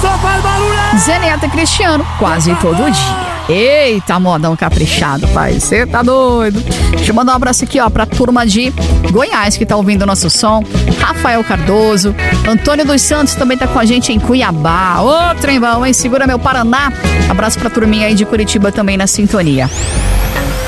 só faz barulho! Zeneta e Cristiano, quase todo dia. Eita, modão caprichado, pai, você tá doido. Deixa eu mandar um abraço aqui, ó, pra turma de Goiás que tá ouvindo o nosso som. Rafael Cardoso, Antônio dos Santos também tá com a gente em Cuiabá. Ô, trem bom, hein? Segura meu Paraná. Abraço pra turminha aí de Curitiba também na sintonia.